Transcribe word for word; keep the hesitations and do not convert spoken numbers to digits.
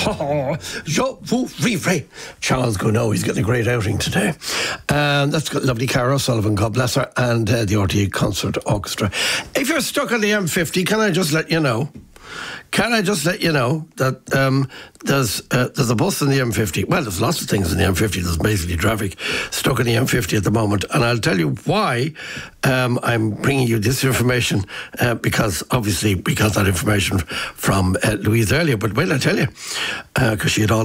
Oh, je vous vivrai. Charles Gounod, he's getting a great outing today. Um, that's got lovely Cara O'Sullivan, God bless her, and uh, the R T E Concert Orchestra. If you're stuck on the M fifty, can I just let you know? Can I just let you know that um, there's uh, there's a bus in the M fifty. Well, there's lots of things in the M fifty. There's basically traffic stuck in the M fifty at the moment. And I'll tell you why um, I'm bringing you this information, uh, because obviously we got that information from uh, Louise earlier. But wait, I'll tell you, because uh, she had all